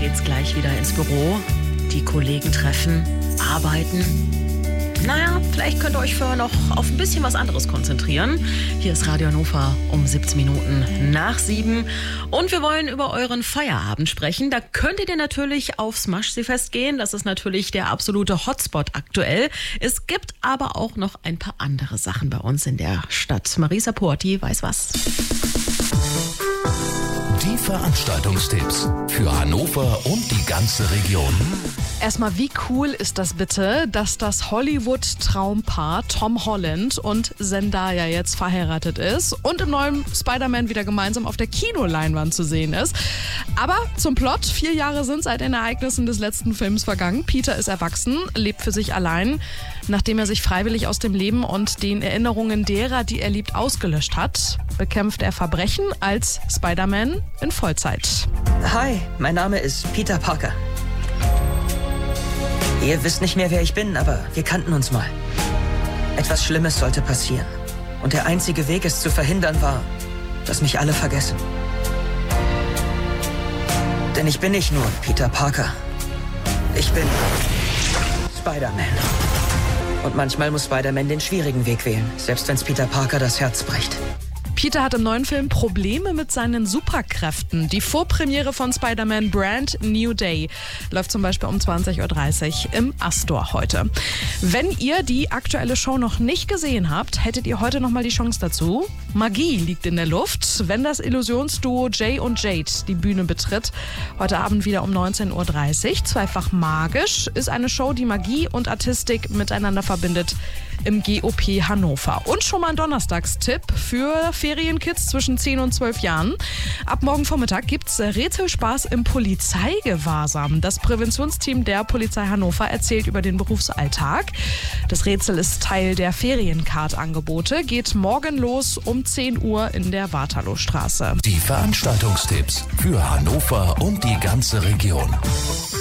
geht's gleich wieder ins Büro. Die Kollegen treffen, arbeiten. Naja, vielleicht könnt ihr euch vorher noch auf ein bisschen was anderes konzentrieren. Hier ist Radio Hannover um 17 Minuten nach 7. Und wir wollen über euren Feierabend sprechen. Da könntet ihr natürlich aufs Maschseefest gehen. Das ist natürlich der absolute Hotspot aktuell. Es gibt aber auch noch ein paar andere Sachen bei uns in der Stadt. Marisa Porti weiß was. Die Veranstaltungstipps für Hannover und die ganze Region. Erstmal, wie cool ist das bitte, dass das Hollywood-Traumpaar Tom Holland und Zendaya jetzt verheiratet ist und im neuen Spider-Man wieder gemeinsam auf der Kinoleinwand zu sehen ist. Aber zum Plot: 4 Jahre sind seit den Ereignissen des letzten Films vergangen. Peter ist erwachsen, lebt für sich allein, nachdem er sich freiwillig aus dem Leben und den Erinnerungen derer, die er liebt, ausgelöscht hat, bekämpft er Verbrechen als Spider-Man in Vollzeit. Hi, mein Name ist Peter Parker. Ihr wisst nicht mehr, wer ich bin, aber wir kannten uns mal. Etwas Schlimmes sollte passieren. Und der einzige Weg, es zu verhindern, war, dass mich alle vergessen. Denn ich bin nicht nur Peter Parker. Ich bin Spider-Man. Und manchmal muss Spider-Man den schwierigen Weg wählen, selbst wenn es Peter Parker das Herz bricht. Peter hat im neuen Film Probleme mit seinen Superkräften. Die Vorpremiere von Spider-Man Brand New Day läuft zum Beispiel um 20.30 Uhr im Astor heute. Wenn ihr die aktuelle Show noch nicht gesehen habt, hättet ihr heute noch mal die Chance dazu. Magie liegt in der Luft, wenn das Illusionsduo Jay und Jade die Bühne betritt. Heute Abend wieder um 19.30 Uhr. Zweifach magisch ist eine Show, die Magie und Artistik miteinander verbindet im GOP Hannover. Und schon mal ein Donnerstagstipp für Ferienkids zwischen 10 und 12 Jahren. Ab morgen Vormittag gibt's Rätselspaß im Polizeigewahrsam. Das Präventionsteam der Polizei Hannover erzählt über den Berufsalltag. Das Rätsel ist Teil der Feriencard-Angebote. Geht morgen los um 10 Uhr in der Waterloostraße. Die Veranstaltungstipps für Hannover und die ganze Region.